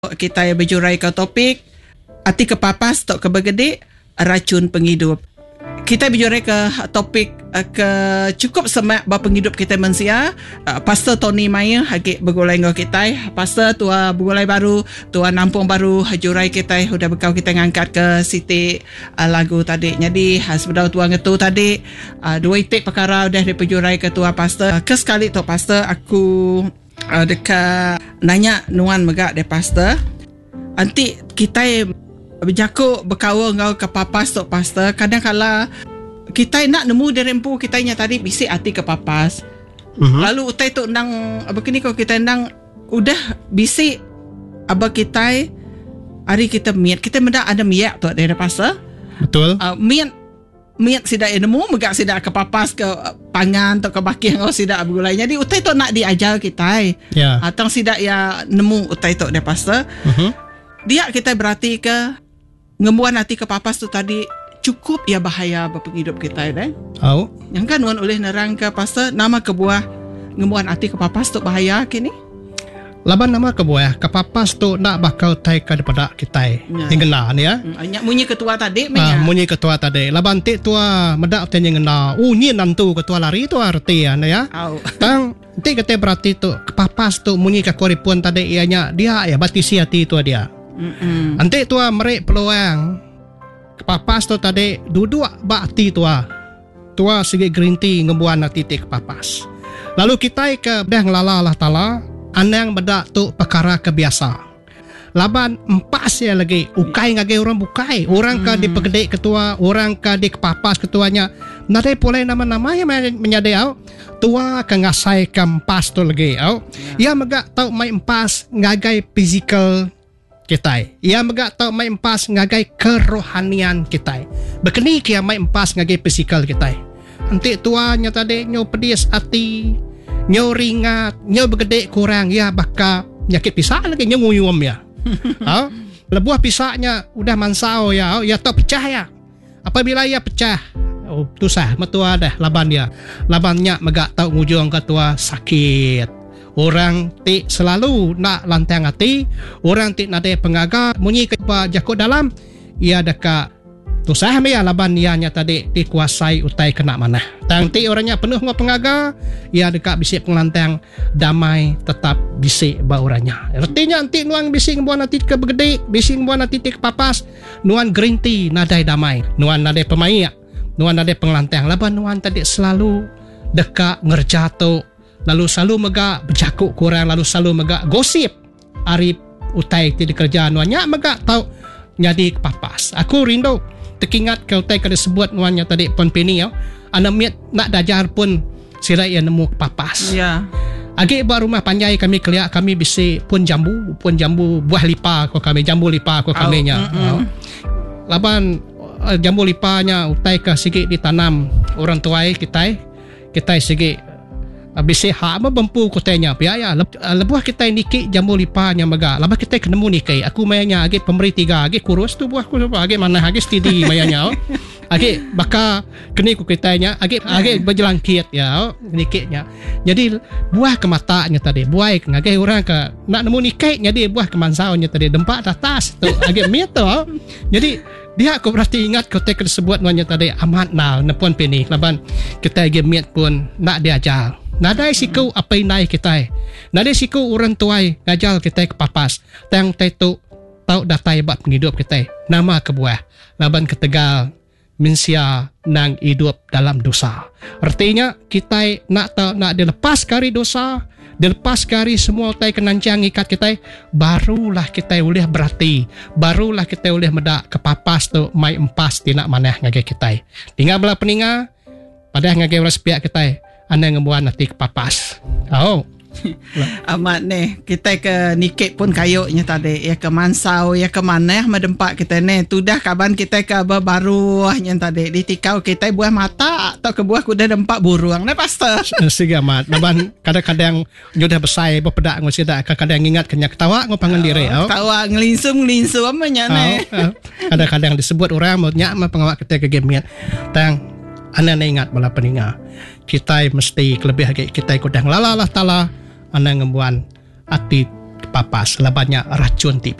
Kita berjurai ke topik Ati kepapas tok kebergedik racun penghidup. Kita berjurai ke topik ke cukup semak bapa penghidup kita manusia. Pastor Tony Maya hagik bergulai dengan kita. Pastor tua bergulai baru, tua nampung baru jurai kita sudah bekau kita ngangkat ke siti lagu tadi. Jadi sebelum tua ngetu tadi 2 itik perkara dah diperjurai ke tua pastor. Ke sekali tok pastor aku dekat nanya nuan megak de pastor. Nanti kita berjakuk berkawan ngau ke papas tok pastor. Kadang-kala kita nak nemu dari empu kita nya tadi bisik hati ke papas. Lalu utai tok nang apa kini kau kita nang udah bisik aba kita hari kita miat kita mendak ada miat tok dari pastor. Betul. Miat sidak nemu megak sidak ke papas ke pangan atau ke baki ngau sidak bergulai. Jadi utai tok nak diajar kita. Ya. Atau sidak ya nemu utai tok de pastor. Dia kita berarti ke ngembuan hati ke papas tu tadi cukup ya bahaya berpenghidup kita dah. Oh. Yang kan nuan oleh nerang ke pastor nama kebuah ngembuan hati ke papas tu bahaya kini. Laban nama kebuah ke papas tu nak bakal tai ke daripada kita. Ngena ni ya. Nyak munyi ketua tadi menya. Munyi ketua tadi. Laban ti tua medak tanya ngena. Nyi nantu ketua lari tu arti ya ya. Tang ti kata berarti tu ke papas tu munyi ke koripun tadi ianya dia ya batisi hati tu dia. Nanti tua merek peluang kepapas tu tadi duduk bakti tua segi green tea ngembuan titik kepapas. Lalu kita ke dah ngelala Allah Ta'ala anang bedak tu perkara kebiasa. Laban empas ya lagi ukai ngage orang bukai orang ke di pegedek ketua orang ke di kepapas ketuanya nadai pulai nama-nama yang menyadai tua ke ngasai ke empas tu lagi ya megak tau mai empas ngagai physical kita. Ia megak tau mai empas ngagai kerohanian kita. Bekeni kia mai empas ngagai fisikal kita. Nanti tuanya tadi nyo pedis hati, nyo ringat, nyo begedek kurang ya baka nyakit pisak lagi nyo nguyum ya. Lebuah pisaknya udah mansau ya tak pecah ya. Apabila ia pecah, tusah metua dah laban dia. Labannya megak tau ngujung ketua sakit. Orang ti selalu nak lantang hati, orang ti nade pengaga munyi ke jakut dalam ia dekat tusah me laban ianya tadi dikuasai utai kena mana. Tang ti orangnya penuh ngau pengaga, ia dekat bisik penglantang damai tetap bisik ba orangnya. Artinya nanti nuang bisik buan nanti ke begede, bisik buan nanti ke papas, nuan green tea nadai damai, nuan nade pemaia, nuan nade penglantang laban nuan tadi selalu dekat ngerjato. Lalu selalu megak berjakuk kurang, lalu selalu megak gosip ari utai ti dikerja nuannya megak tau nyadi kepapas. Aku rindu tekingat ke utai kada sebut nuannya tadi pon peni ana miat nak dajar pun sira ia nemu kepapas. Ya. Agi ba rumah panjai kami keliak kami bisi pun jambu buah lipa ko kami jambu lipa ko kami nya. Laban jambu lipanya utai ke sikit ditanam orang tuai kita sikit bisi hak membempu kotanya ya lebuah kita nikik jambu lipanya mega laba kita kenemu nikai aku mayanya age pemberi 3 age kurus tu buah ku age mana age stidi mayanya age baka keni ku kitanya age berjelangkit ya nikiknya jadi buah ke matanya tadi buai ngage orang ke nak nemu nikai jadi buah ke mansaunya tadi dempak atas tu age mito jadi dia aku berarti ingat kota tersebut nuannya tadi amat nal nepon peni laban kita age miat pun nak diajar. Nadai siku apa inai kita. Nadai siku orang tuai ngajal kita ke papas. Tang tetu tau datai bat penghidup kita. Nama kebuah. Laban ketegal mensia nang hidup dalam dosa. Artinya kita nak dilepas kari dosa, dilepas kari semua tai kenancang ikat kita, barulah kita boleh berarti, barulah kita boleh medak ke papas tu mai empas tidak manah ngage kita. Tinggal belah peninga pada ngage uras pihak kita. Anda ngebuat nanti ke papas. Amat ni kita ke nikik pun kayuknya tadi ya ke mansau ya ke mana medempak kita ni tu dah kaban kita ke baru yang tadi ditikau kita buah mata atau ke buah kuda dempak burung ni pastor. Sige amat. Naban kadang-kadang sudah besar bepedak ngos kita kadang-kadang ingat kena ketawa ngopangan diri. Ketawa ngelinsum amanya ni. Kadang-kadang disebut orang mau nyak pengawak kita ke game tang anda ingat bala peninga kita mesti lebih kita ikut yang lala Allah Ta'ala anda ngembuan hati papas labannya racun ti